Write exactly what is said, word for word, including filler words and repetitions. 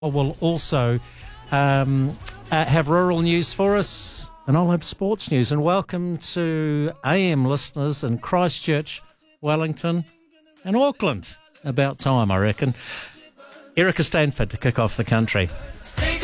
will also um, uh, have rural news for us, and I'll have sports news. And welcome to A M listeners in Christchurch, Wellington and Auckland. About time, I reckon. Erica Stanford to kick off the country.